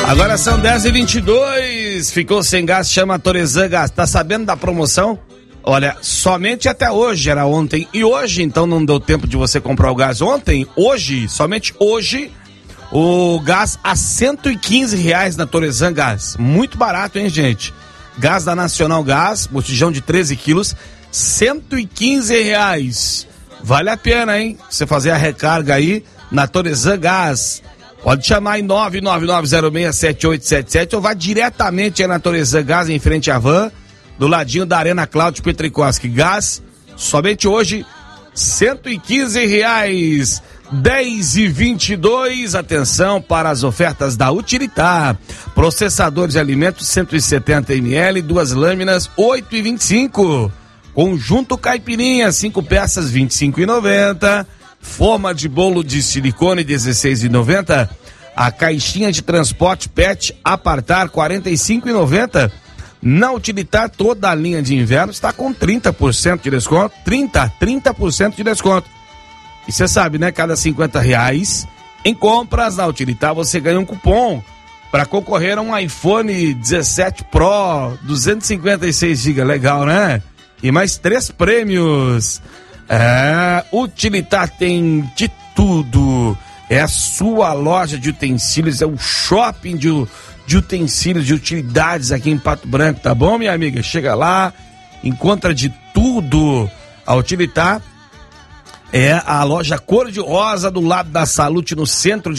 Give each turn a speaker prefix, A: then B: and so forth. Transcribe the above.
A: Agora são 10h22, ficou sem gás, chama a Toresan Gás. Tá sabendo da promoção? Olha, somente até hoje, era ontem e hoje, então não deu tempo de você comprar o gás ontem. Hoje, somente hoje, o gás a R$115 na Toresan Gás. Muito barato, hein, gente? Gás da Nacional Gás, botijão de 13 quilos, R$115. Vale a pena, hein? Você fazer a recarga aí na Toresan Gás. Pode chamar em 999067877 ou vá diretamente aí na Toresan Gás, em frente à van, do ladinho da Arena Cláudio Petricoski. Gás, somente hoje, R$115. 10h22, atenção para as ofertas da Utilitar. Processador de alimentos 170 ml, 2 lâminas, 8,25. Conjunto caipirinha, 5 peças, 25,90. Forma de bolo de silicone, 16,90. A caixinha de transporte PET Apartar, 45,90. Na Utilitar, toda a linha de inverno está com 30% de desconto. 30% de desconto. E você sabe, né? Cada R$50 em compras na Utilitar você ganha um cupom para concorrer a um iPhone 17 Pro 256 GB. Legal, né? E mais 3 prêmios. Utilitar tem de tudo. É a sua loja de utensílios, é o shopping de utensílios, de utilidades aqui em Pato Branco, tá bom, minha amiga? Chega lá, encontra de tudo. A Utilitar é a loja cor-de-rosa do lado da Salute, no centro de